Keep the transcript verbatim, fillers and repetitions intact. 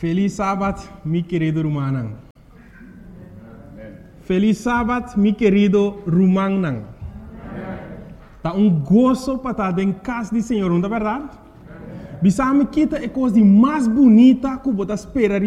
Feliz sábado, mi querido Rumanang. Feliz sábado, mi querido Rumanang. Tá um gozo para estar em casa do Senhor, não é verdade? Bisame kita é a coisa mais bonita que você espera